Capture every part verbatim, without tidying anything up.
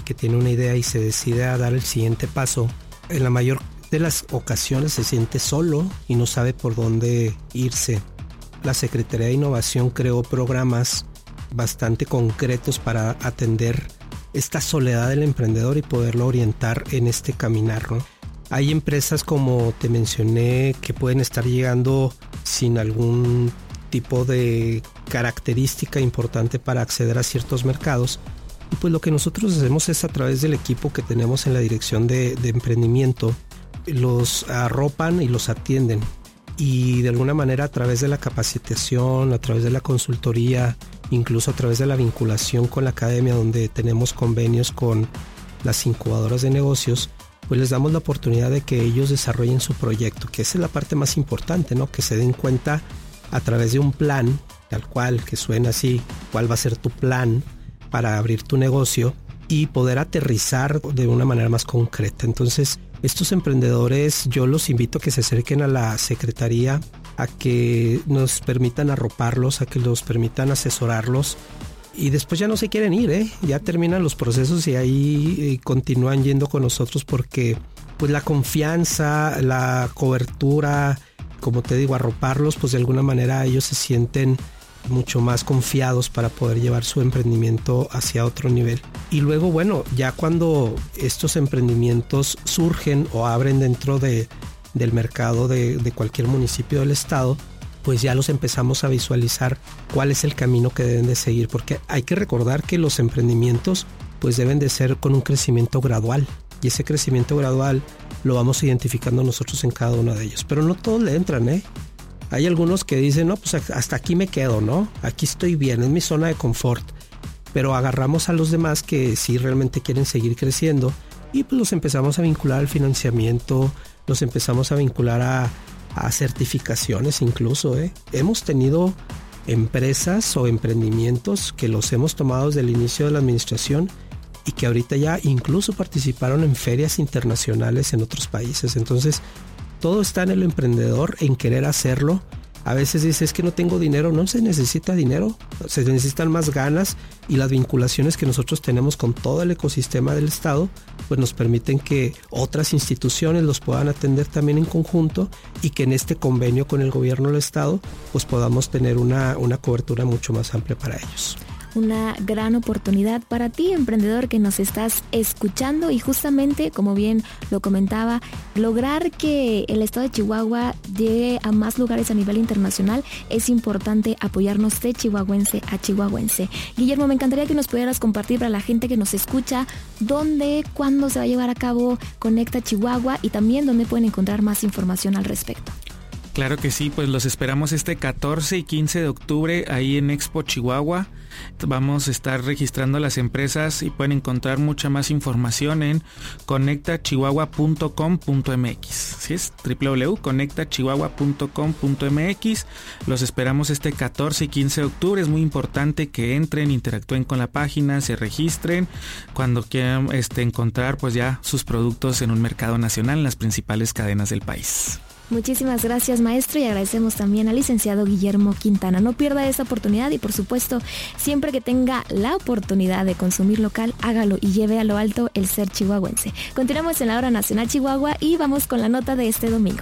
que tiene una idea y se decide a dar el siguiente paso, en la mayor de las ocasiones se siente solo y no sabe por dónde irse. La Secretaría de Innovación creó programas bastante concretos para atender esta soledad del emprendedor y poderlo orientar en este caminar, ¿no? Hay empresas, como te mencioné, que pueden estar llegando sin algún tipo de característica importante para acceder a ciertos mercados. Y pues lo que nosotros hacemos es, a través del equipo que tenemos en la dirección de, de emprendimiento, los arropan y los atienden. Y de alguna manera, a través de la capacitación, a través de la consultoría, incluso a través de la vinculación con la academia, donde tenemos convenios con las incubadoras de negocios, pues les damos la oportunidad de que ellos desarrollen su proyecto, que esa es la parte más importante, ¿no? Que se den cuenta a través de un plan, tal cual, que suena así, cuál va a ser tu plan para abrir tu negocio y poder aterrizar de una manera más concreta. Entonces, estos emprendedores, yo los invito a que se acerquen a la Secretaría, a que nos permitan arroparlos, a que los permitan asesorarlos, y después ya no se quieren ir, ¿eh? Ya terminan los procesos y ahí eh, continúan yendo con nosotros, porque pues la confianza, la cobertura, como te digo, arroparlos, pues de alguna manera ellos se sienten mucho más confiados para poder llevar su emprendimiento hacia otro nivel. Y luego, bueno, ya cuando estos emprendimientos surgen o abren dentro de, del mercado de, de cualquier municipio del estado, pues ya los empezamos a visualizar cuál es el camino que deben de seguir, porque hay que recordar que los emprendimientos pues deben de ser con un crecimiento gradual, y ese crecimiento gradual lo vamos identificando nosotros en cada uno de ellos, pero no todos le entran, ¿eh? Hay algunos que dicen, no, pues hasta aquí me quedo, ¿no? Aquí estoy bien, es mi zona de confort, pero agarramos a los demás que sí realmente quieren seguir creciendo y pues los empezamos a vincular al financiamiento, los empezamos a vincular a a certificaciones incluso, ¿eh? Hemos tenido empresas o emprendimientos que los hemos tomado desde el inicio de la administración y que ahorita ya incluso participaron en ferias internacionales en otros países. Entonces, todo está en el emprendedor, en querer hacerlo. A veces dice, es que no tengo dinero. No se necesita dinero, se necesitan más ganas, y las vinculaciones que nosotros tenemos con todo el ecosistema del estado pues nos permiten que otras instituciones los puedan atender también en conjunto, y que en este convenio con el gobierno del estado pues podamos tener una, una cobertura mucho más amplia para ellos. Una gran oportunidad para ti, emprendedor, que nos estás escuchando, y justamente, como bien lo comentaba, lograr que el estado de Chihuahua llegue a más lugares a nivel internacional. Es importante apoyarnos de chihuahuense a chihuahuense. Guillermo, me encantaría que nos pudieras compartir, para la gente que nos escucha, dónde, cuándo se va a llevar a cabo Conecta Chihuahua, y también dónde pueden encontrar más información al respecto. Claro que sí, pues los esperamos este catorce y quince de octubre ahí en Expo Chihuahua. Vamos a estar registrando las empresas y pueden encontrar mucha más información en conecta chihuahua punto com punto m x. ¿Sí es? doble u doble u doble u punto conecta chihuahua punto com punto m x. Los esperamos este catorce y quince de octubre. Es muy importante que entren, interactúen con la página, se registren cuando quieran este, encontrar pues ya sus productos en un mercado nacional en las principales cadenas del país. Muchísimas gracias, maestro, y agradecemos también al licenciado Guillermo Quintana. No pierda esta oportunidad y, por supuesto, siempre que tenga la oportunidad de consumir local, hágalo y lleve a lo alto el ser chihuahuense. Continuamos en la Hora Nacional Chihuahua y vamos con la nota de este domingo.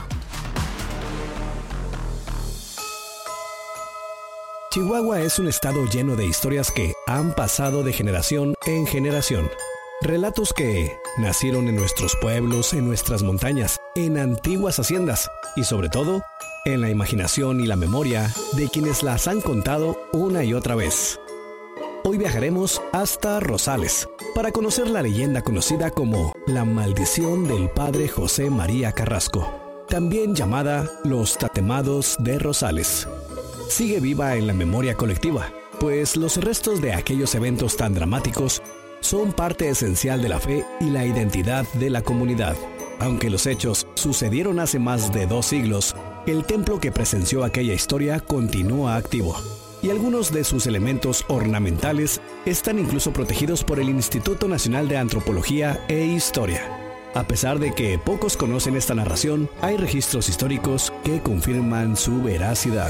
Chihuahua es un estado lleno de historias que han pasado de generación en generación. Relatos que nacieron en nuestros pueblos, en nuestras montañas, en antiguas haciendas y sobre todo en la imaginación y la memoria de quienes las han contado una y otra vez. Hoy viajaremos hasta Rosales para conocer la leyenda conocida como la maldición del padre José María Carrasco, también llamada los tatemados de Rosales. Sigue viva en la memoria colectiva, pues los restos de aquellos eventos tan dramáticos son parte esencial de la fe y la identidad de la comunidad. Aunque los hechos sucedieron hace más de dos siglos, el templo que presenció aquella historia continúa activo, y algunos de sus elementos ornamentales están incluso protegidos por el Instituto Nacional de Antropología e Historia. A pesar de que pocos conocen esta narración, hay registros históricos que confirman su veracidad.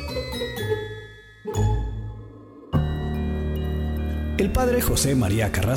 El padre José María Carrasco